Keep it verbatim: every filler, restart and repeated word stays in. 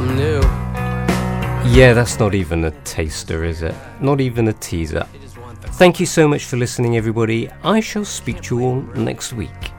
something new. Yeah, that's not even a taster, is it? Not even a teaser. Thank you so much for listening, everybody. I shall speak to you all next week.